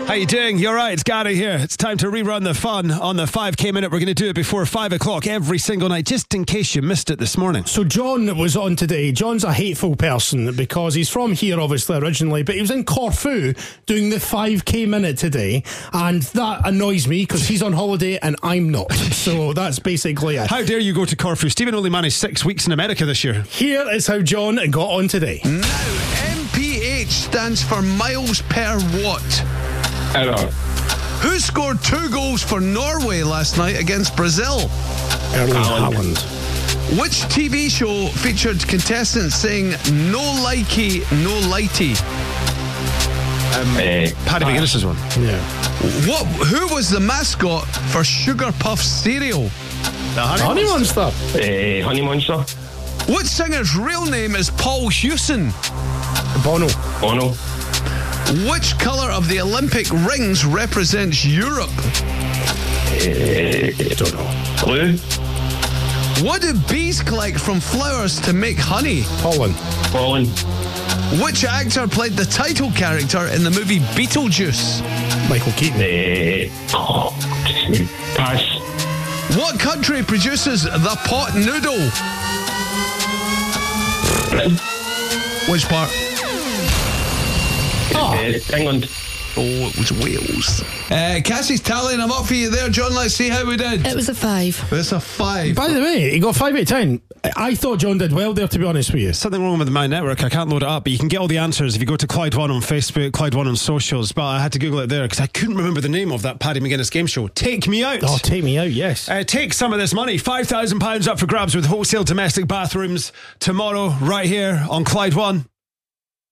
How you doing? You're right, it's Gary here. It's time to rerun the fun on the 5K Minute. We're going to do it before 5 o'clock every single night, just in case you missed it this morning. So John was on today. John's a hateful person because he's from here, obviously, originally, but he was in Corfu doing the 5K Minute today, and that annoys me because he's on holiday and I'm not. So that's basically it. How dare you go to Corfu? Stephen only managed 6 weeks in America this year. Here is how John got on today. Now, MPH stands for miles per watt. Error. Who scored 2 goals for Norway last night against Brazil? Erling Haaland. Which TV show featured contestants saying no likey, no lighty? Paddy McGuinness's one. Yeah. Who was the mascot for Sugar Puff cereal? The Honey Monster. Honey Monster. Which singer's real name is Paul Hewson? Bono. Bono. Which colour of the Olympic rings represents Europe? Don't know. Blue. What do bees collect from flowers to make honey? Pollen. Pollen. Which actor played the title character in the movie Beetlejuice? Michael Keaton. Pass. What country produces the pot noodle? Which part? England. Oh, it was Wales. Cassie's tallying them up for you there, John. Let's see how we did. It was a 5. It's a 5. By the way, he got 5 out of 10. I thought John did well there, to be honest with you. Something wrong with my network. I can't load it up, but you can get all the answers if you go to Clyde One on Facebook, Clyde One on socials. But I had to Google it there because I couldn't remember the name of that Paddy McGuinness game show. Take Me Out. Oh, take me out, yes. Take some of this money. £5,000 up for grabs with Wholesale Domestic Bathrooms tomorrow, right here on Clyde One.